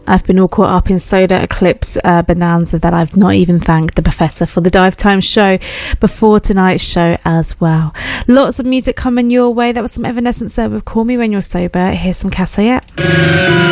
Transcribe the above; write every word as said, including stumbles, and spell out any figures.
I've been all caught up in Solar Eclipse uh, Bonanza that I've not even thanked the Professor for the Dive Time show before tonight's show as well. Lots of music coming your way. That was some Evanescence there with Call Me When You're Sober. Here's some Cassayette.